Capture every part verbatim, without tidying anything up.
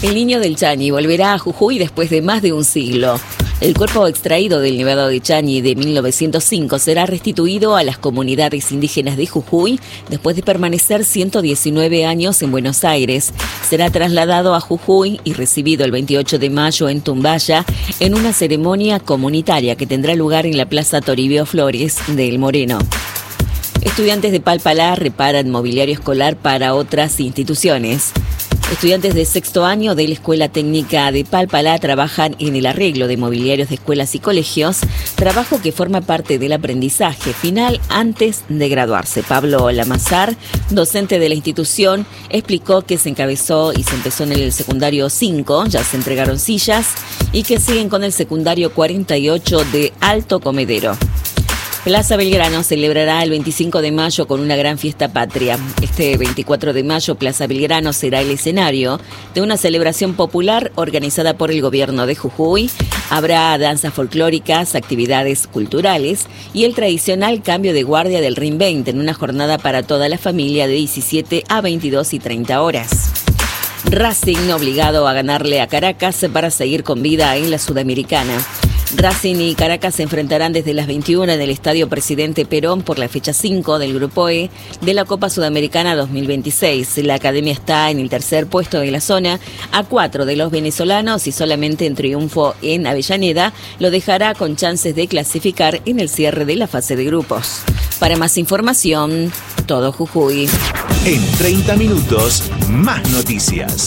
El niño del Chañi volverá a Jujuy después de más de un siglo. El cuerpo extraído del Nevado de Chañi de mil novecientos cinco será restituido a las comunidades indígenas de Jujuy después de permanecer ciento diecinueve años en Buenos Aires. Será trasladado a Jujuy y recibido el veintiocho de mayo en Tumbaya en una ceremonia comunitaria que tendrá lugar en la Plaza Toribio Flores de El Moreno. Estudiantes de Palpalá reparan mobiliario escolar para otras instituciones. Estudiantes de sexto año de la Escuela Técnica de Palpalá trabajan en el arreglo de mobiliarios de escuelas y colegios, trabajo que forma parte del aprendizaje final antes de graduarse. Pablo Lamazar, docente de la institución, explicó que se encabezó y se empezó en el secundario cinco, ya se entregaron sillas, y que siguen con el secundario cuarenta y ocho de Alto Comedero. Plaza Belgrano celebrará el veinticinco de mayo con una gran fiesta patria. Este veinticuatro de mayo, Plaza Belgrano será el escenario de una celebración popular organizada por el gobierno de Jujuy. Habrá danzas folclóricas, actividades culturales y el tradicional cambio de guardia del R I M veinte en una jornada para toda la familia de diecisiete a veintidós y treinta horas. Racing obligado a ganarle a Caracas para seguir con vida en la Sudamericana. Racing y Caracas se enfrentarán desde las veintiuna en el Estadio Presidente Perón por la fecha cinco del Grupo E de la Copa Sudamericana dos mil veintiséis. La academia está en el tercer puesto de la zona, a cuatro de los venezolanos, y solamente en triunfo en Avellaneda lo dejará con chances de clasificar en el cierre de la fase de grupos. Para más información, Todo Jujuy. En treinta minutos, más noticias.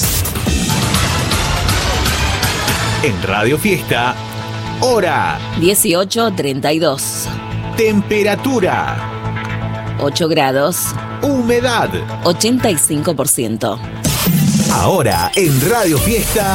En Radio Fiesta, hora dieciocho treinta y dos. Temperatura ocho grados. Humedad ochenta y cinco por ciento. Ahora en Radio Fiesta.